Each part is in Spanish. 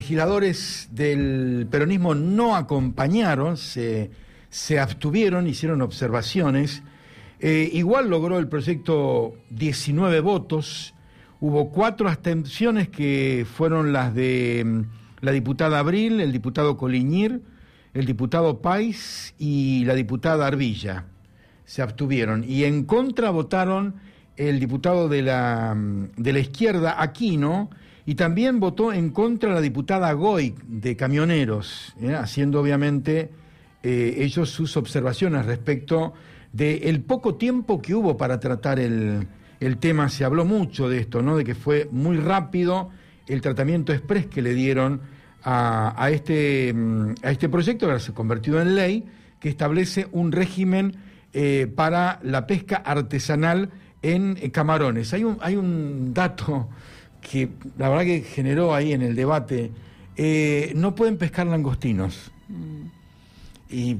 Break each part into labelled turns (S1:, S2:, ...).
S1: legisladores del peronismo no acompañaron, se abstuvieron, hicieron observaciones. Igual logró el proyecto 19 votos. Hubo 4 abstenciones que fueron las de la diputada Abril, el diputado Coliñir, el diputado País y la diputada Arbilla. Se abstuvieron. Y en contra votaron el diputado de la izquierda, Aquino, y también votó en contra la diputada Goy, de Camioneros, haciendo obviamente ellos sus observaciones respecto del poco tiempo que hubo para tratar el tema. Se habló mucho de esto, ¿no? De que fue muy rápido el tratamiento exprés que le dieron a este proyecto, que ahora se ha convertido en ley, que establece un régimen para la pesca artesanal en Camarones. Hay un dato que la verdad que generó ahí en el debate. No pueden pescar langostinos. Y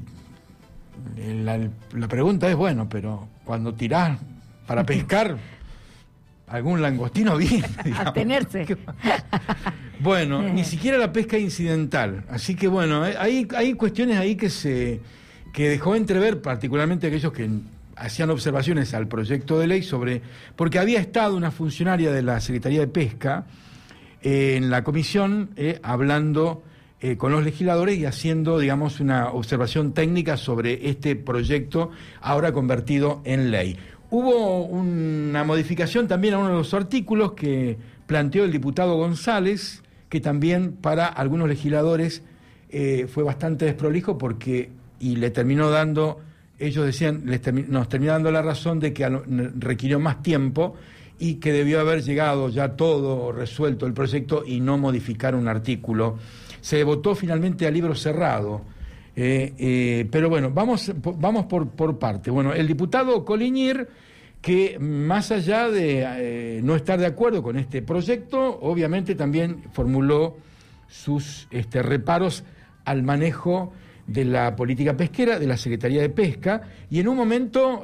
S1: la pregunta es, bueno, pero cuando tirás para pescar, algún langostino viene.
S2: Abstenerse.
S1: Bueno, ni siquiera la pesca incidental. Así que bueno, hay cuestiones ahí que dejó entrever, particularmente aquellos que hacían observaciones al proyecto de ley porque había estado una funcionaria de la Secretaría de Pesca en la comisión hablando con los legisladores y haciendo, digamos, una observación técnica sobre este proyecto ahora convertido en ley. Hubo una modificación también a uno de los artículos que planteó el diputado González, que también para algunos legisladores fue bastante desprolijo y le terminó dando, ellos decían, nos terminó dando la razón de que requirió más tiempo y que debió haber llegado ya todo resuelto el proyecto y no modificar un artículo. Se votó finalmente a libro cerrado, pero bueno, vamos por parte. Bueno, el diputado Coliñir, que más allá de no estar de acuerdo con este proyecto, obviamente también formuló sus reparos al manejo de la política pesquera, de la Secretaría de Pesca, y en un momento,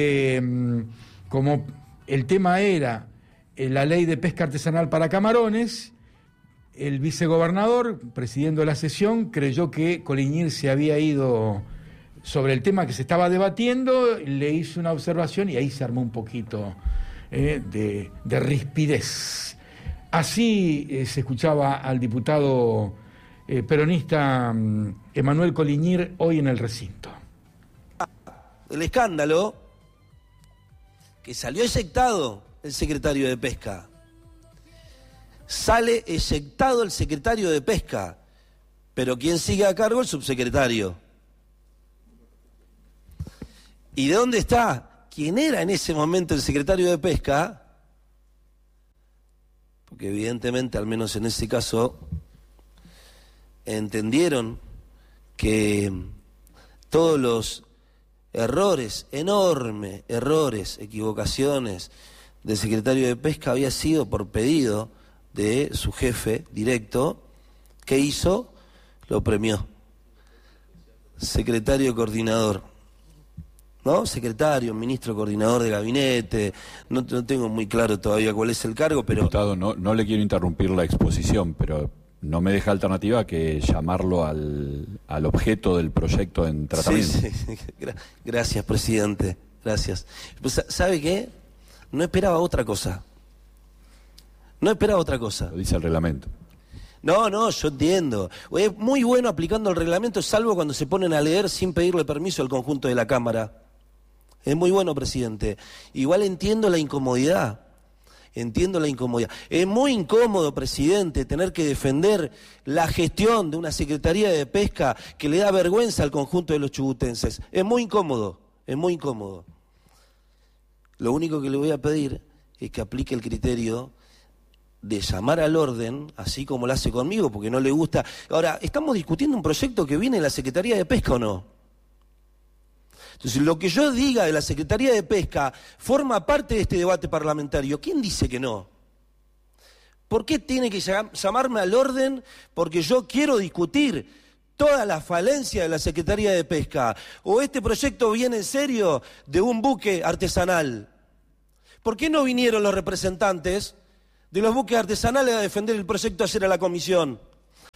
S1: como el tema era la ley de pesca artesanal para Camarones, el vicegobernador, presidiendo la sesión, creyó que Coliñir se había ido sobre el tema que se estaba debatiendo, le hizo una observación y ahí se armó un poquito de rispidez. Así se escuchaba al diputado peronista Emanuel Coliñir hoy en el recinto.
S3: El escándalo que salió eyectado el secretario de Pesca. Sale eyectado el secretario de Pesca, pero ¿quién sigue a cargo? El subsecretario. ¿Y de dónde está? ¿Quién era en ese momento el secretario de Pesca? Porque evidentemente, al menos en ese caso, entendieron que todos los errores, enormes errores, equivocaciones del secretario de Pesca había sido por pedido de su jefe directo. ¿Qué hizo? Lo premió. Secretario coordinador, ¿no? Secretario, ministro coordinador de gabinete, no tengo muy claro todavía cuál es el cargo, pero...
S4: Diputado, no le quiero interrumpir la exposición, pero no me deja alternativa que llamarlo al objeto del proyecto en tratamiento.
S3: Sí. Gracias, presidente, gracias. Pues, ¿sabe qué? No esperaba otra cosa. Lo dice el reglamento. No, yo entiendo. Es muy bueno aplicando el reglamento, salvo cuando se ponen a leer sin pedirle permiso al conjunto de la Cámara. Es muy bueno, presidente. Igual entiendo la incomodidad. Es muy incómodo, presidente, tener que defender la gestión de una Secretaría de Pesca que le da vergüenza al conjunto de los chubutenses. Es muy incómodo. Lo único que le voy a pedir es que aplique el criterio de llamar al orden, así como lo hace conmigo, porque no le gusta. Ahora, estamos discutiendo un proyecto que viene de la Secretaría de Pesca, ¿o no? Entonces, lo que yo diga de la Secretaría de Pesca forma parte de este debate parlamentario. ¿Quién dice que no? ¿Por qué tiene que llamarme al orden? Porque yo quiero discutir toda la falencia de la Secretaría de Pesca. ¿O este proyecto viene en serio de un buque artesanal? ¿Por qué no vinieron los representantes de los buques artesanales a defender el proyecto ayer a la comisión?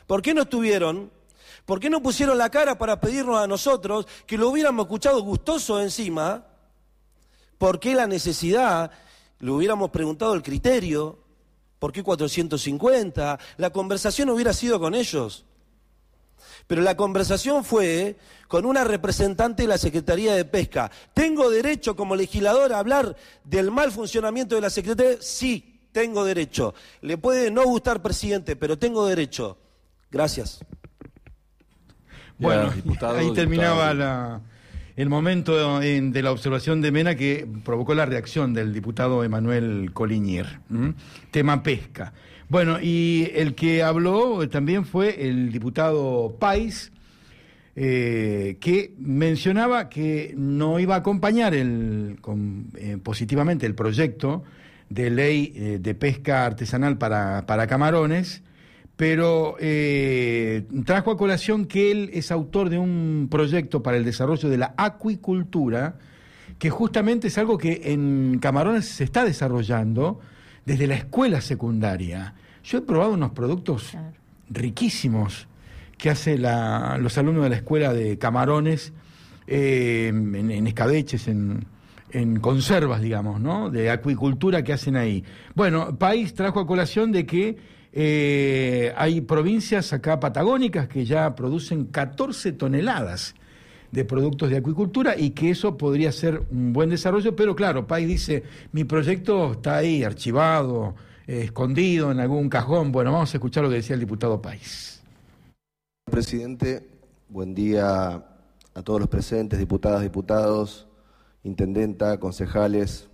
S3: ¿Por qué no estuvieron? ¿Por qué no pusieron la cara para pedirnos a nosotros que lo hubiéramos escuchado gustoso encima? ¿Por qué la necesidad? Le hubiéramos preguntado el criterio. ¿Por qué 450? La conversación hubiera sido con ellos. Pero la conversación fue con una representante de la Secretaría de Pesca. ¿Tengo derecho como legislador a hablar del mal funcionamiento de la Secretaría? Sí, tengo derecho. Le puede no gustar, presidente, pero tengo derecho. Gracias.
S1: Bueno, ahí terminaba el momento de la observación de Mena que provocó la reacción del diputado Emanuel Colinier. Tema pesca. Bueno, y el que habló también fue el diputado País, que mencionaba que no iba a acompañar positivamente el proyecto de ley de pesca artesanal para camarones, pero trajo a colación que él es autor de un proyecto para el desarrollo de la acuicultura, que justamente es algo que en Camarones se está desarrollando desde la escuela secundaria. Yo he probado unos productos riquísimos que hacen los alumnos de la escuela de Camarones, en escabeches, en conservas, digamos, ¿no? De acuicultura que hacen ahí. Bueno, País trajo a colación de que hay provincias acá patagónicas que ya producen 14 toneladas de productos de acuicultura y que eso podría ser un buen desarrollo, pero claro, País dice, mi proyecto está ahí archivado, escondido en algún cajón. Bueno, vamos a escuchar lo que decía el diputado País.
S2: Presidente, buen día a todos los presentes, diputadas, diputados, intendenta, concejales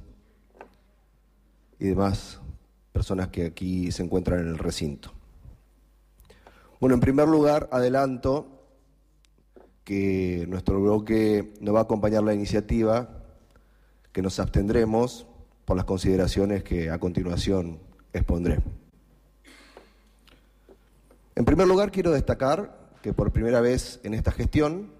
S2: y demás personas que aquí se encuentran en el recinto. Bueno, en primer lugar, adelanto que nuestro bloque no va a acompañar la iniciativa, que nos abstendremos por las consideraciones que a continuación expondré. En primer lugar, quiero destacar que por primera vez en esta gestión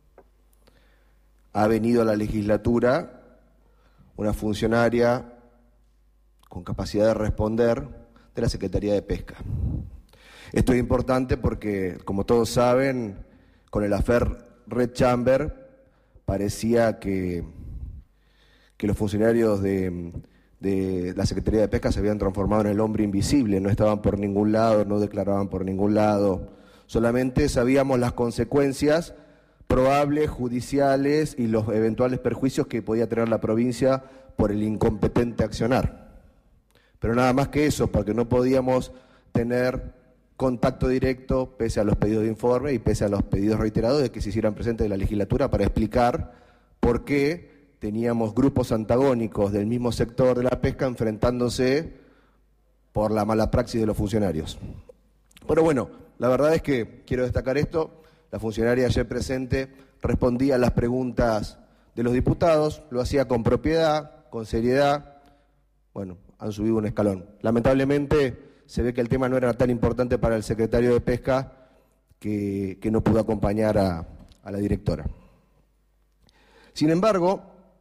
S2: ha venido a la legislatura una funcionaria con capacidad de responder de la Secretaría de Pesca. Esto es importante porque, como todos saben, con el affair Red Chamber parecía que los funcionarios de la Secretaría de Pesca se habían transformado en el hombre invisible, no estaban por ningún lado, no declaraban por ningún lado, solamente sabíamos las consecuencias probables, judiciales y los eventuales perjuicios que podía tener la provincia por el incompetente accionar. Pero nada más que eso, porque no podíamos tener contacto directo, pese a los pedidos de informe y pese a los pedidos reiterados de que se hicieran presentes de la legislatura para explicar por qué teníamos grupos antagónicos del mismo sector de la pesca enfrentándose por la mala praxis de los funcionarios. Pero bueno, la verdad es que quiero destacar esto. La funcionaria ayer presente respondía a las preguntas de los diputados, lo hacía con propiedad, con seriedad. Bueno, han subido un escalón. Lamentablemente se ve que el tema no era tan importante para el secretario de Pesca que no pudo acompañar a la directora. Sin embargo,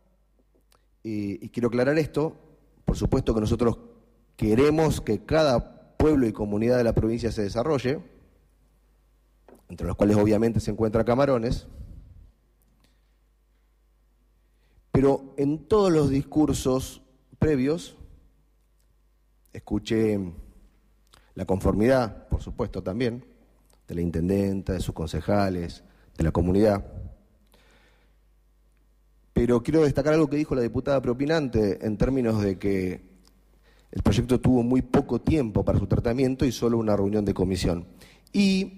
S2: y quiero aclarar esto, por supuesto que nosotros queremos que cada pueblo y comunidad de la provincia se desarrolle, entre los cuales obviamente se encuentra Camarones, pero en todos los discursos previos escuché la conformidad, por supuesto también, de la intendenta, de sus concejales, de la comunidad. Pero quiero destacar algo que dijo la diputada preopinante en términos de que el proyecto tuvo muy poco tiempo para su tratamiento y solo una reunión de comisión. Y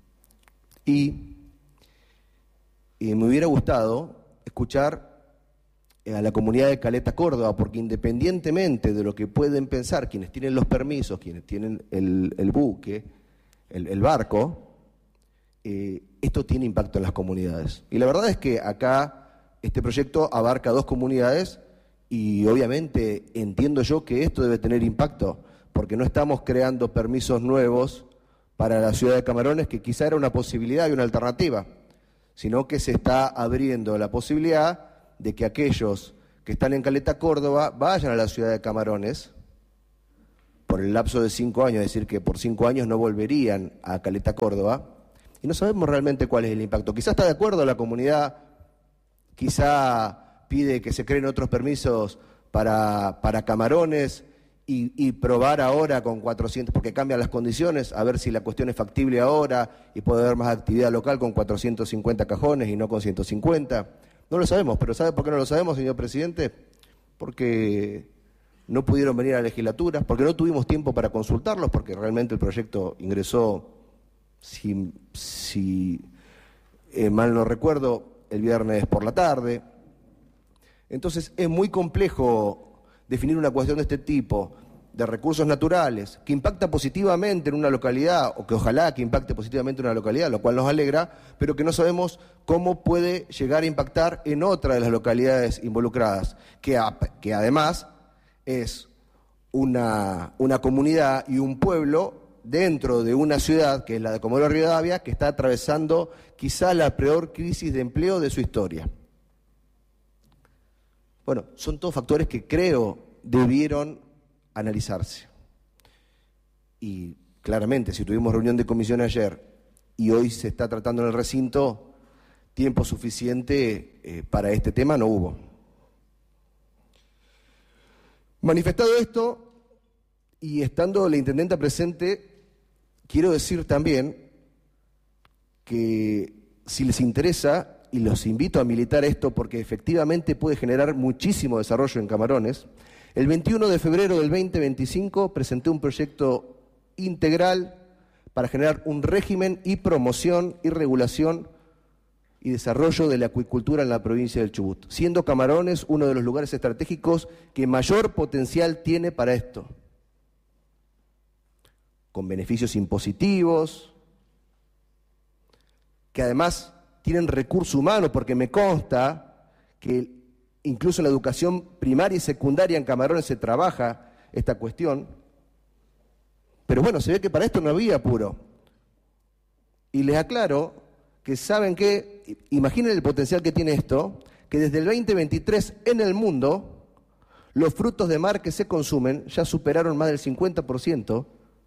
S2: me hubiera gustado escuchar a la comunidad de Caleta, Córdoba, porque independientemente de lo que pueden pensar quienes tienen los permisos, quienes tienen el buque, el barco, esto tiene impacto en las comunidades. Y la verdad es que acá este proyecto abarca 2 comunidades y obviamente entiendo yo que esto debe tener impacto, porque no estamos creando permisos nuevos para la ciudad de Camarones, que quizá era una posibilidad y una alternativa, sino que se está abriendo la posibilidad de que aquellos que están en Caleta, Córdoba, vayan a la ciudad de Camarones, por el lapso de 5 años, es decir, que por 5 años no volverían a Caleta, Córdoba, y no sabemos realmente cuál es el impacto. Quizá está de acuerdo la comunidad, quizá pide que se creen otros permisos para Camarones y probar ahora con 400, porque cambian las condiciones, a ver si la cuestión es factible ahora y puede haber más actividad local con 450 cajones y no con 150. No lo sabemos, pero ¿sabe por qué no lo sabemos, señor presidente? Porque no pudieron venir a la legislatura, porque no tuvimos tiempo para consultarlos, porque realmente el proyecto ingresó, si mal no recuerdo, el viernes por la tarde. Entonces es muy complejo definir una cuestión de este tipo, de recursos naturales, que impacta positivamente en una localidad, o que ojalá que impacte positivamente en una localidad, lo cual nos alegra, pero que no sabemos cómo puede llegar a impactar en otra de las localidades involucradas, que además es una comunidad y un pueblo dentro de una ciudad, que es la de Comodoro Rivadavia, que está atravesando quizá la peor crisis de empleo de su historia. Bueno, son todos factores que creo debieron analizarse. Y claramente, si tuvimos reunión de comisión ayer y hoy se está tratando en el recinto, tiempo suficiente para este tema no hubo. Manifestado esto, y estando la intendenta presente, quiero decir también que si les interesa, y los invito a militar esto porque efectivamente puede generar muchísimo desarrollo en Camarones, el 21 de febrero del 2025 presenté un proyecto integral para generar un régimen y promoción y regulación y desarrollo de la acuicultura en la provincia del Chubut, siendo Camarones uno de los lugares estratégicos que mayor potencial tiene para esto, con beneficios impositivos, que además tienen recurso humano, porque me consta que incluso en la educación primaria y secundaria en Camarones se trabaja esta cuestión, pero bueno, se ve que para esto no había apuro. Y les aclaro que saben que, imaginen el potencial que tiene esto, que desde el 2023 en el mundo, los frutos de mar que se consumen ya superaron más del 50%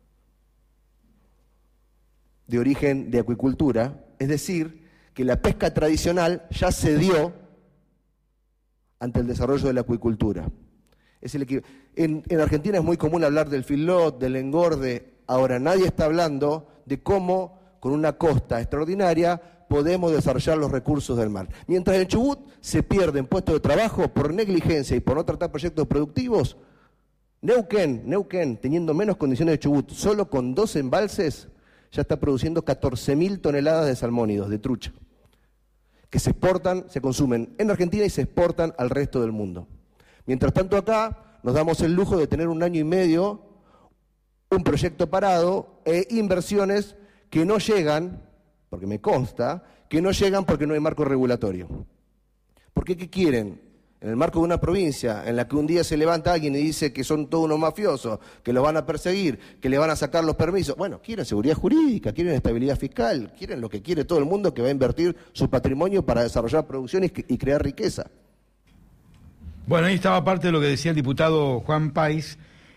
S2: de origen de acuicultura, es decir, que la pesca tradicional ya cedió ante el desarrollo de la acuicultura. En Argentina es muy común hablar del feedlot, del engorde. Ahora nadie está hablando de cómo, con una costa extraordinaria, podemos desarrollar los recursos del mar. Mientras en Chubut se pierden puestos de trabajo por negligencia y por no tratar proyectos productivos, Neuquén, teniendo menos condiciones de Chubut, solo con 2 embalses, ya está produciendo 14.000 toneladas de salmónidos, de trucha, que se exportan, se consumen en Argentina y se exportan al resto del mundo. Mientras tanto acá nos damos el lujo de tener 1 año y medio un proyecto parado e inversiones que no llegan, porque me consta, que no llegan porque no hay marco regulatorio. ¿Por qué? ¿Qué quieren? En el marco de una provincia en la que un día se levanta alguien y dice que son todos unos mafiosos, que los van a perseguir, que le van a sacar los permisos. Bueno, quieren seguridad jurídica, quieren estabilidad fiscal, quieren lo que quiere todo el mundo, que va a invertir su patrimonio para desarrollar producciones y crear riqueza.
S1: Bueno, ahí estaba parte de lo que decía el diputado Juan Páez,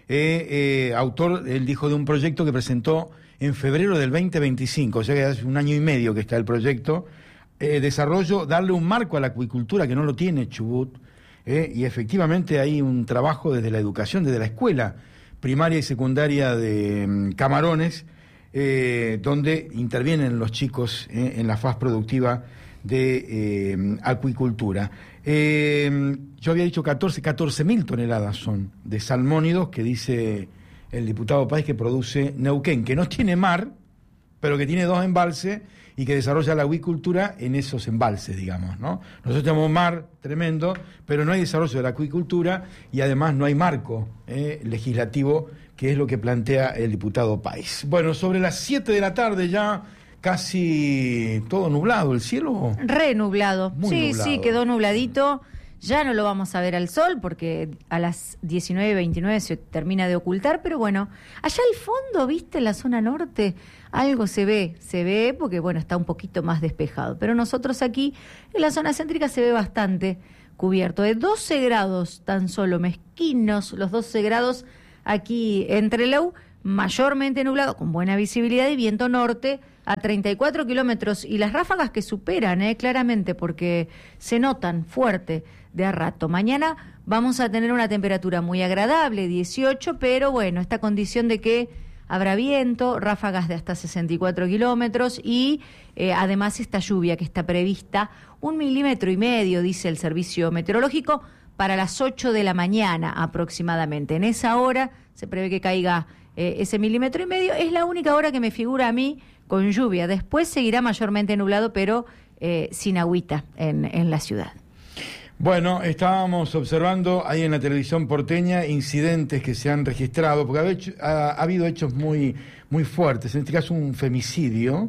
S1: autor, él dijo, de un proyecto que presentó en febrero del 2025, o sea que hace 1 año y medio que está el proyecto, desarrollo, darle un marco a la acuicultura que no lo tiene Chubut, y efectivamente hay un trabajo desde la educación, desde la escuela primaria y secundaria de Camarones, donde intervienen los chicos en la faz productiva de acuicultura. Yo había dicho 14.000 toneladas son de salmónidos que dice el diputado Páez que produce Neuquén, que no tiene mar, pero que tiene 2 embalses y que desarrolla la acuicultura en esos embalses, digamos, ¿no? Nosotros tenemos mar tremendo, pero no hay desarrollo de la acuicultura y además no hay marco legislativo, que es lo que plantea el diputado Páez. Bueno, sobre las 7 de la tarde ya casi todo nublado, el cielo.
S5: Renublado.
S1: Muy nublado.
S5: Sí, quedó nubladito. Ya no lo vamos a ver al sol porque a las 19:29 se termina de ocultar, pero bueno, allá al fondo, ¿viste? En la zona norte, algo se ve porque bueno, está un poquito más despejado, pero nosotros aquí en la zona céntrica se ve bastante cubierto, de 12 grados tan solo, mezquinos los 12 grados aquí en Trelew, mayormente nublado, con buena visibilidad y viento norte a 34 kilómetros. Y las ráfagas que superan, claramente, porque se notan fuerte de a rato. Mañana vamos a tener una temperatura muy agradable, 18, pero bueno, esta condición de que habrá viento, ráfagas de hasta 64 kilómetros y además esta lluvia que está prevista, 1,5 milímetros, dice el servicio meteorológico, para las 8 de la mañana aproximadamente. En esa hora se prevé que caiga ese 1,5 milímetros. Es la única hora que me figura a mí con lluvia. Después seguirá mayormente nublado, pero sin agüita en la ciudad.
S1: Bueno, estábamos observando ahí en la televisión porteña incidentes que se han registrado, porque ha habido hechos muy, muy fuertes. En este caso, un femicidio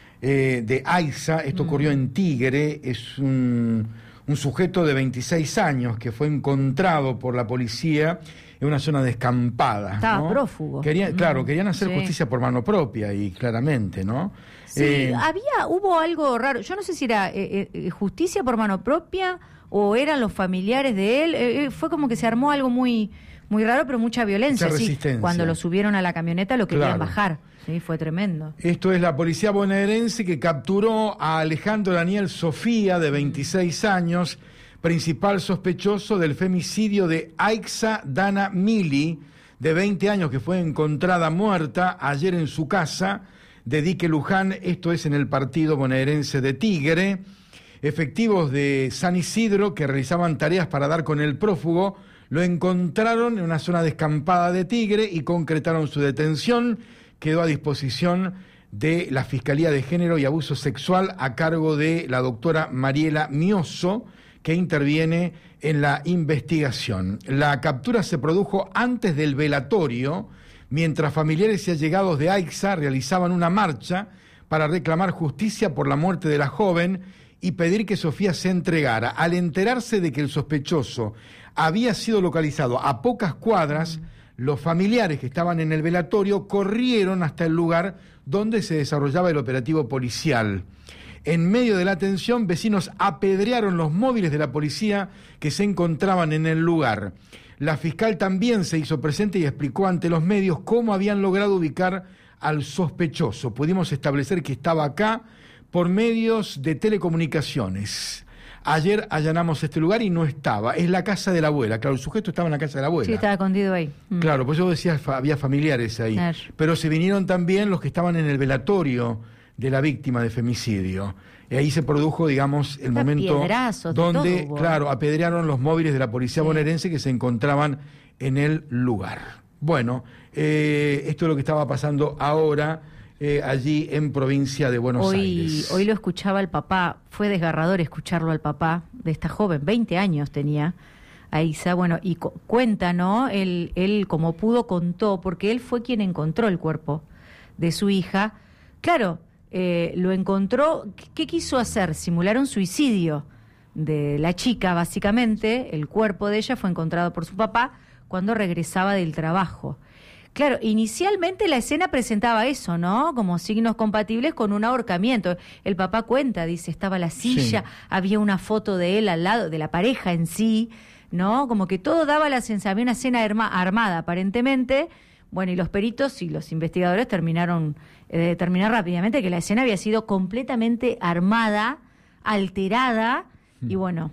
S1: de Aiza. Esto ocurrió en Tigre. Es un sujeto de 26 años que fue encontrado por la policía en una zona descampada.
S5: Estaba prófugo.
S1: Querían hacer justicia por mano propia y claramente, ¿no?
S5: Sí, hubo algo raro. Yo no sé si era justicia por mano propia o eran los familiares de él. Fue como que se armó algo muy, muy raro, pero mucha violencia.
S1: Mucha resistencia.
S5: Cuando lo subieron a la camioneta lo querían bajar. Sí, fue tremendo.
S1: Esto es la policía bonaerense que capturó a Alejandro Daniel Sofía, de 26 años, principal sospechoso del femicidio de Aixa Dana Mili, de 20 años, que fue encontrada muerta ayer en su casa de Dique Luján. Esto es en el partido bonaerense de Tigre. Efectivos de San Isidro que realizaban tareas para dar con el prófugo lo encontraron en una zona descampada de Tigre y concretaron su detención. Quedó a disposición de la Fiscalía de Género y Abuso Sexual a cargo de la doctora Mariela Mioso, que interviene en la investigación. La captura se produjo antes del velatorio, mientras familiares y allegados de Aixa realizaban una marcha para reclamar justicia por la muerte de la joven y pedir que Sofía se entregara. Al enterarse de que el sospechoso había sido localizado a pocas cuadras, los familiares que estaban en el velatorio corrieron hasta el lugar donde se desarrollaba el operativo policial. En medio de la tensión, vecinos apedrearon los móviles de la policía que se encontraban en el lugar. La fiscal también se hizo presente y explicó ante los medios cómo habían logrado ubicar al sospechoso. Pudimos establecer que estaba acá por medios de telecomunicaciones. Ayer allanamos este lugar y no estaba. Es la casa de la abuela. Claro, el sujeto estaba en la casa de la abuela.
S5: Sí, estaba escondido ahí.
S1: Claro, pues yo decía, había familiares ahí. Pero se vinieron también los que estaban en el velatorio de la víctima de femicidio. Y ahí se produjo, digamos, el momento donde, claro, apedrearon los móviles de la policía bonaerense que se encontraban en el lugar. Bueno, esto es lo que estaba pasando ahora allí en provincia de Buenos Aires.
S5: Hoy lo escuchaba el papá, fue desgarrador escucharlo al papá de esta joven, 20 años tenía, Aiza, bueno, y cuenta, ¿no? Él como pudo contó, porque él fue quien encontró el cuerpo de su hija. Claro, lo encontró. ¿Qué quiso hacer? Simular un suicidio de la chica, básicamente. El cuerpo de ella fue encontrado por su papá cuando regresaba del trabajo. Claro, inicialmente la escena presentaba eso, ¿no? Como signos compatibles con un ahorcamiento. El papá cuenta, dice, estaba la silla, había una foto de él al lado, de la pareja en sí, ¿no? Como que todo daba la sensación, había una escena armada aparentemente. Bueno, y los peritos y los investigadores terminaron de determinar rápidamente que la escena había sido completamente armada, alterada, y bueno,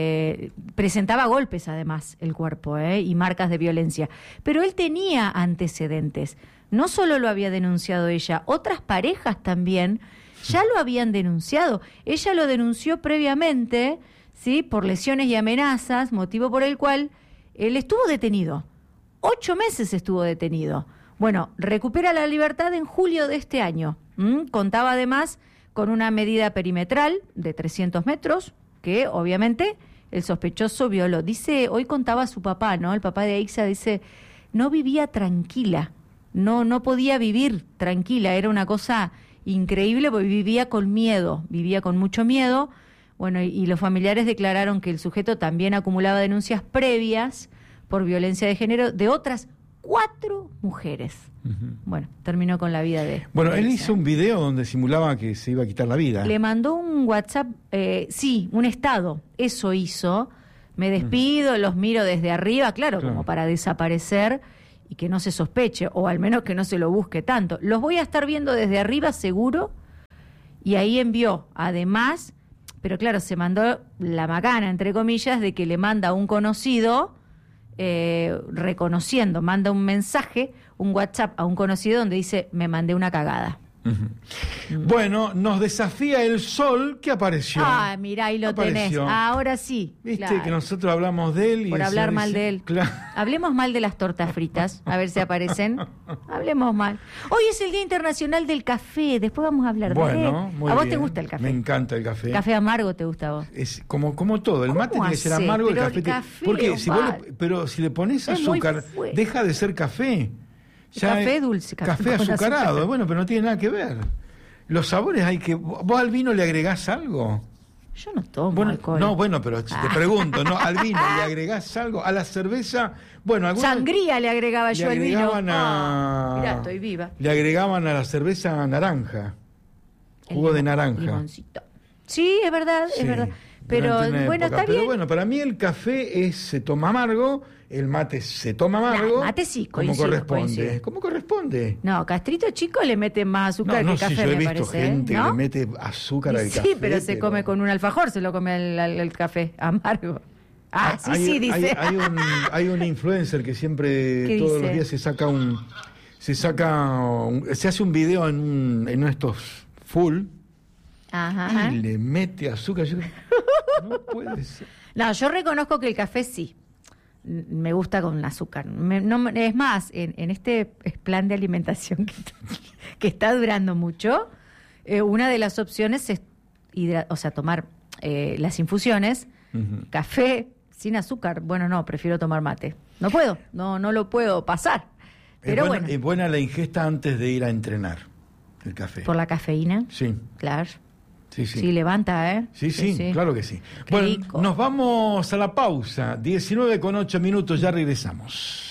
S5: presentaba golpes además el cuerpo y marcas de violencia. Pero él tenía antecedentes. No solo lo había denunciado ella, otras parejas también ya lo habían denunciado. Ella lo denunció previamente, ¿sí?, por lesiones y amenazas, motivo por el cual él estuvo detenido. 8 meses estuvo detenido. Bueno, recupera la libertad en julio de este año. Contaba además con una medida perimetral de 300 metros, que obviamente el sospechoso violó. Dice, hoy contaba su papá, ¿no? El papá de Aixa dice, no vivía tranquila, no podía vivir tranquila, era una cosa increíble porque vivía con miedo, vivía con mucho miedo. Bueno, y los familiares declararon que el sujeto también acumulaba denuncias previas por violencia de género de otras 4 mujeres. Bueno, terminó con la vida de...
S1: Bueno, él hizo un video donde simulaba que se iba a quitar la vida.
S5: Le mandó un WhatsApp, sí, un estado, eso hizo. Me despido, los miro desde arriba, claro, como para desaparecer. y que no se sospeche, o al menos que no se lo busque tanto. Los voy a estar viendo desde arriba seguro, y ahí envió, además, pero claro, se mandó la macana, entre comillas, de que le manda a un conocido, reconociendo, manda un mensaje, un WhatsApp a un conocido donde dice, me mandé una cagada.
S1: Bueno, nos desafía el sol que apareció.
S5: Ah, mirá, ahí lo
S1: Apareció.
S5: tenés. Ahora sí.
S1: Viste
S5: claro.
S1: que nosotros hablamos de él. Y
S5: Por
S1: el
S5: hablar
S1: señor
S5: mal
S1: dice,
S5: de él.
S1: Claro.
S5: Hablemos mal de las tortas fritas, a ver si aparecen. Hablemos mal. Hoy es el Día Internacional del Café, después vamos a hablar de
S1: Bueno,
S5: él.
S1: muy
S5: ¿A vos
S1: bien.
S5: te gusta el café?
S1: Me encanta el café.
S5: ¿Café amargo te gusta a vos?
S1: Es como todo, el
S5: ¿Cómo
S1: mate tiene que ser
S5: hacés?
S1: amargo,
S5: Pero
S1: el café.
S5: el café,
S1: Porque si vos
S5: Omar,
S1: pero si le pones
S5: es muy
S1: azúcar,
S5: fuerte.
S1: deja de ser café.
S5: Café dulce, café con
S1: azucarado,
S5: azúcar.
S1: bueno, pero no tiene nada que ver. Los sabores hay que. ¿Vos al vino le agregás algo?
S5: Yo no tomo
S1: Bueno,
S5: alcohol.
S1: no, bueno, pero si te pregunto, ¿no? ¿Al vino le agregás algo? ¿A la cerveza? Bueno, algunos
S5: Sangría le agregaba yo
S1: le
S5: al vino.
S1: agregaban a.
S5: Mirá, estoy viva.
S1: Le agregaban a la cerveza naranja. Jugo de naranja.
S5: Limoncito. Sí, es verdad,
S1: Sí,
S5: es verdad. Pero
S1: durante una
S5: bueno,
S1: época.
S5: está
S1: Pero
S5: bien.
S1: bueno, para mí el café se toma amargo, el mate se toma amargo.
S5: No, mate sí,
S1: como
S5: coincido,
S1: corresponde.
S5: coincido.
S1: ¿Cómo corresponde?
S5: No, Castrito Chico le mete más azúcar
S1: No,
S5: que café,
S1: sí, yo he
S5: me
S1: visto
S5: parece.
S1: gente
S5: ¿no?
S1: que le mete azúcar al
S5: Y
S1: café.
S5: sí, pero se come con un alfajor, se lo come el café amargo. Ah, sí, sí, dice.
S1: Hay un influencer que siempre,
S5: ¿Qué
S1: todos
S5: dice?
S1: los días se hace un video en uno de estos full
S5: Ajá.
S1: y le mete azúcar. No puede ser.
S5: No, yo reconozco que el café sí. Me gusta con azúcar. Es más, en este plan de alimentación que está durando mucho, una de las opciones es tomar las infusiones, café sin azúcar. Bueno, no, prefiero tomar mate. No puedo, no lo puedo pasar. Pero bueno,
S1: Es buena la ingesta antes de ir a entrenar, el café.
S5: por la cafeína,
S1: Sí,
S5: claro.
S1: sí, sí.
S5: Sí, levanta, ¿eh?
S1: Sí, claro que sí.
S5: Qué
S1: Bueno,
S5: rico.
S1: nos vamos a la pausa. 19:08 ya regresamos.